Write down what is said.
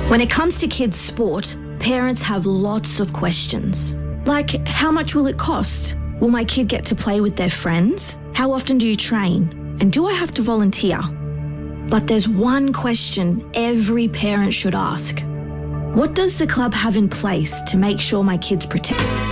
When it comes to kids' sport, parents have lots of questions. Like, how much will it cost? Will my kid get to play with their friends? How often do you train? And do I have to volunteer? But there's one question every parent should ask. What does the club have in place to make sure my kid's protected?